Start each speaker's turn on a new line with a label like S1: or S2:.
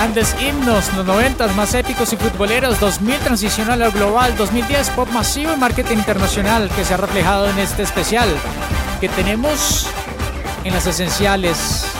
S1: grandes himnos, los 90 más épicos y futboleros, 2000 transición a lo global, 2010 pop masivo y marketing internacional que se ha reflejado en este especial que tenemos en las esenciales.